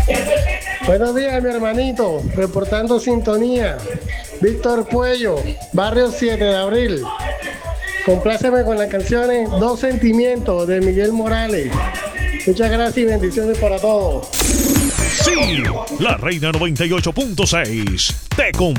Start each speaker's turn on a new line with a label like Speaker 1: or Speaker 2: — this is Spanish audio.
Speaker 1: Buenos días, mi hermanito. Reportando sintonía. Víctor Puello, Barrio 7 de Abril. Compláceme con las canciones Dos Sentimientos de Miguel Morales. Muchas gracias y bendiciones para todos.
Speaker 2: Sí, la Reina 98.6 te